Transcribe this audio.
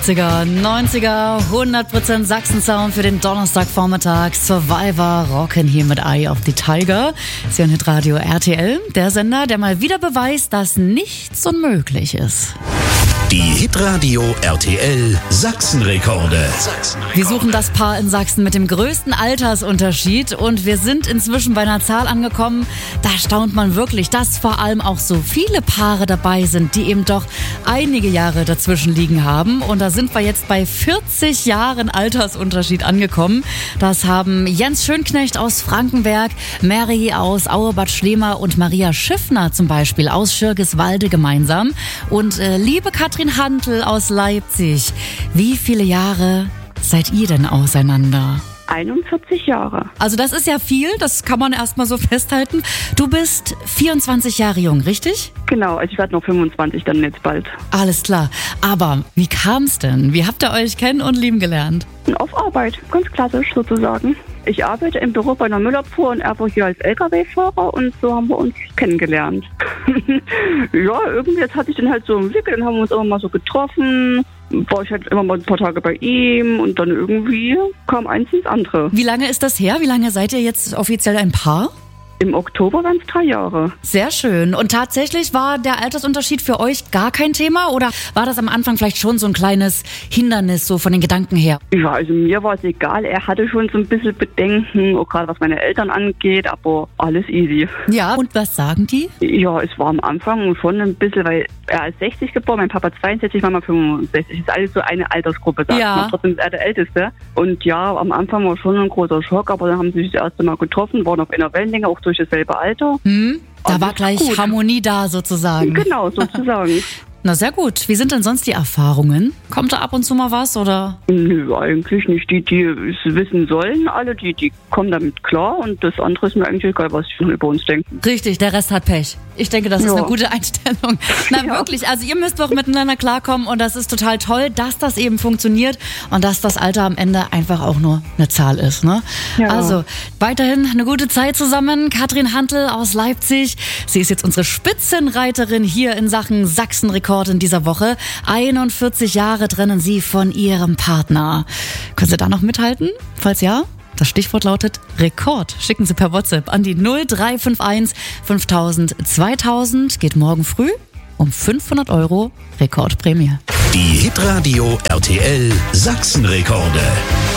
80er, 90er, 100% Sachsen-Sound für den Donnerstagvormittag. Survivor rocken hier mit Eye of the Tiger. Sie hören Hitradio RTL, der Sender, der mal wieder beweist, dass nichts unmöglich ist. Die Hitradio RTL Sachsenrekorde. Wir suchen das Paar in Sachsen mit dem größten Altersunterschied und wir sind inzwischen bei einer Zahl angekommen, da staunt man wirklich, dass vor allem auch so viele Paare dabei sind, die eben doch einige Jahre dazwischen liegen haben. Und da sind wir jetzt bei 40 Jahren Altersunterschied angekommen. Das haben Jens Schönknecht aus Frankenberg, Mary aus Auebad Schlema und Maria Schiffner zum Beispiel aus Schirgiswalde gemeinsam. Und liebe Katrin Hantl aus Leipzig, wie viele Jahre seid ihr denn auseinander? 41 Jahre. Also das ist ja viel, das kann man erstmal so festhalten. Du bist 24 Jahre jung, richtig? Genau, also ich werde noch 25 dann jetzt bald. Alles klar. Aber wie kam's denn? Wie habt ihr euch kennen und lieben gelernt? Auf Arbeit, ganz klassisch sozusagen. Ich arbeite im Büro bei einer Müllabfuhr und er war hier als LKW-Fahrer und so haben wir uns kennengelernt. Ja, irgendwie, das hat sich dann halt so entwickelt, dann haben wir uns immer mal so getroffen, war ich halt immer mal ein paar Tage bei ihm und dann irgendwie kam eins ins andere. Wie lange ist das her? Wie lange seid ihr jetzt offiziell ein Paar? Im Oktober waren es 3 Jahre. Sehr schön. Und tatsächlich war der Altersunterschied für euch gar kein Thema oder war das am Anfang vielleicht schon so ein kleines Hindernis, so von den Gedanken her? Ja, also mir war es egal. Er hatte schon so ein bisschen Bedenken, auch gerade was meine Eltern angeht, aber alles easy. Ja, und was sagen die? Ja, es war am Anfang schon ein bisschen, weil er ist 60 geboren, mein Papa 62, Mama 65. Ist alles so eine Altersgruppe, sagt man. Trotzdem ist er der Älteste. Und ja, am Anfang war schon ein großer Schock, aber dann haben sie sich das erste Mal getroffen, waren auf einer Wellenlänge, auch durch dasselbe Alter. Da war gleich gut. Harmonie da sozusagen. Genau, sozusagen. Na sehr gut. Wie sind denn sonst die Erfahrungen? Kommt da ab und zu mal was oder? Nö, eigentlich nicht. Die es wissen sollen, alle, die kommen damit klar und das andere ist mir eigentlich egal, was sie über uns denken. Richtig, der Rest hat Pech. Ich denke, das ist eine gute Einstellung. Na wirklich, also ihr müsst doch miteinander klarkommen und das ist total toll, dass das eben funktioniert und dass das Alter am Ende einfach auch nur eine Zahl ist. Ne? Ja. Also weiterhin eine gute Zeit zusammen. Katrin Hantl aus Leipzig. Sie ist jetzt unsere Spitzenreiterin hier in Sachen Sachsenrekord in dieser Woche. 41 Jahre trennen sie von ihrem Partner. Können Sie da noch mithalten? Falls ja, das Stichwort lautet Rekord. Schicken Sie per WhatsApp an die 0351 5000 2000. Geht morgen früh um 500 € Rekordprämie. Die Hitradio RTL Sachsenrekorde.